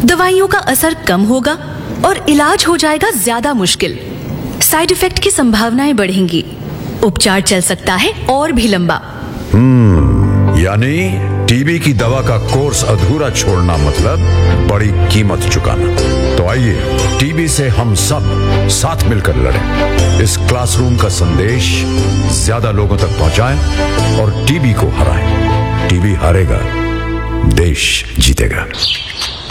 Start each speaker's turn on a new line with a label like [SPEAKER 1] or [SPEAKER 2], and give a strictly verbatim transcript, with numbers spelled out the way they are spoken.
[SPEAKER 1] दवाइयों का असर कम होगा और इलाज हो जाएगा ज्यादा मुश्किल। साइड इफेक्ट की संभावनाएं बढ़ेंगी। उपचार चल सकता है और भी लंबा।
[SPEAKER 2] यानी टीबी की दवा का कोर्स अधूरा छोड़ना मतलब बड़ी कीमत चुकाना। तो आइए टीबी से हम सब साथ मिलकर लड़ें। इस क्लासरूम का संदेश ज्यादा लोगों तक पहुंचाएं और टीबी को हराएं। टीबी हारेगा, देश जीतेगा।